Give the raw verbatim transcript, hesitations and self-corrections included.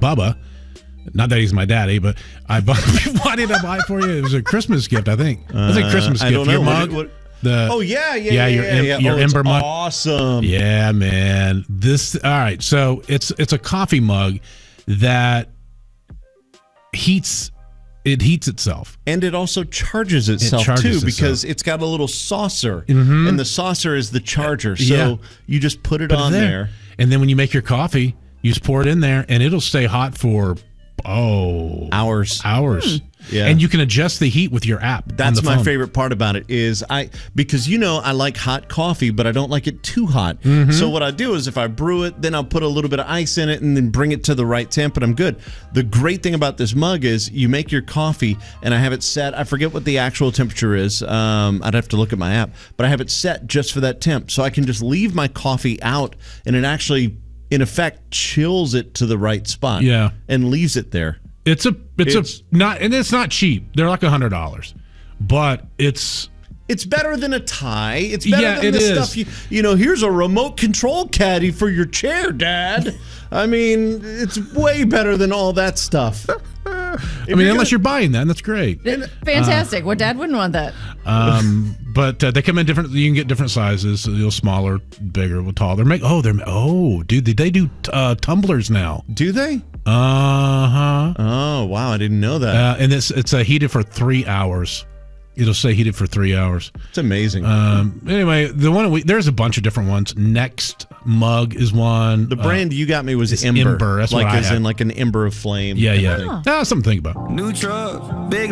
Bubba. Not that he's my daddy, but I bought, why did I buy it for you? It was a Christmas gift, I think. It was a Christmas uh, gift. I don't know. Your What, mug. what, the, oh, yeah, yeah, yeah. yeah, Your, yeah, yeah. your oh, Ember it's mug. Awesome. Yeah, man. This, all right. So it's it's a coffee mug that heats it heats itself. And it also charges itself, it charges too, because itself. it's got a little saucer, mm-hmm. and the saucer is the charger. So yeah. you just put it put on it there. there. And then when you make your coffee, you just pour it in there, and it'll stay hot for, oh. Hours. Hours. Hmm. Yeah. And you can adjust the heat with your app. That's on the my phone. favorite part about it is I because you know I like hot coffee, but I don't like it too hot. Mm-hmm. So what I do is if I brew it, then I'll put a little bit of ice in it and then bring it to the right temp, and I'm good. The great thing about this mug is you make your coffee, and I have it set. I forget what the actual temperature is. Um, I'd have to look at my app, but I have it set just for that temp, so I can just leave my coffee out, and it actually, in effect, chills it to the right spot. Yeah. And leaves it there. It's a it's, It's- a not and it's not cheap. They're like a hundred dollars, but it's It's better than a tie. It's better Yeah, than it the is. stuff you you know, here's a remote control caddy for your chair, Dad. I mean, it's way better than all that stuff. I mean, unless you're buying that, and that's great. Fantastic. What dad wouldn't want that? Um, but uh, they come in different. You can get different sizes. A little smaller, bigger, tall. They're make. Oh, they're oh, dude. They do uh, tumblers now. Do they? Uh huh. Oh, wow, I didn't know that. Uh, and it's it's uh, heated for three hours. It'll stay heated for three hours. It's amazing. Um. Anyway, the one we there's a bunch of different ones. Next mug is one. the brand uh, you got me was it's Ember. Ember, that's like what I as have. in like an ember of flame. Yeah, kind of yeah. thing. Ah, something to think about. New truck, big